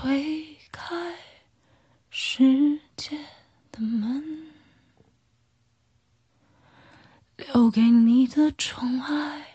推开世界的门，留给你的宠爱